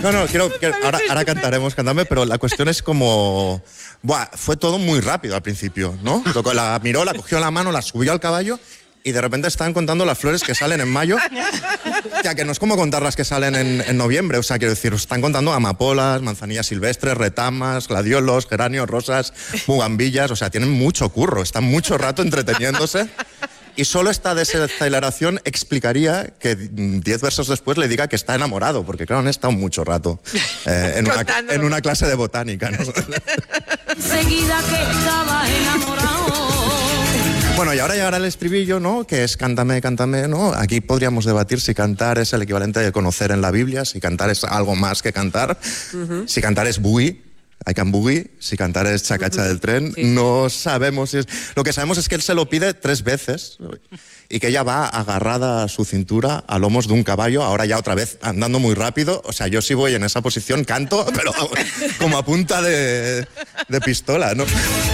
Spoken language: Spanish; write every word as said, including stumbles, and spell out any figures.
No, no, quiero, quiero ahora, ahora cantaremos, cantame, pero la cuestión es como... Buah, fue todo muy rápido al principio, ¿no? Tocó, la miró, la cogió en la mano, la subió al caballo y de repente estaban contando las flores que salen en mayo. O sea, que no es como contar las que salen en, en noviembre. O sea, quiero decir, están contando amapolas, manzanillas silvestres, retamas, gladiolos, geranios, rosas, bugambillas. O sea, tienen mucho curro, están mucho rato entreteniéndose. Y solo esta desaceleración explicaría que diez versos después le diga que está enamorado, porque claro, han estado mucho rato eh, en, una, en una clase de botánica, ¿no? Enseguida que estaba enamorado. Bueno, y ahora llegará el estribillo, ¿no? Que es cántame, cántame, ¿no? Aquí podríamos debatir si cantar es el equivalente de conocer en la Biblia, si cantar es algo más que cantar, uh-huh. si cantar es boogie. I can boogie, si cantar es chacacha del tren, sí. No sabemos si es... Lo que sabemos es que él se lo pide tres veces y que ella va agarrada a su cintura a lomos de un caballo, ahora ya otra vez andando muy rápido. O sea, yo sí voy en esa posición, canto, pero como a punta de, de pistola, ¿no?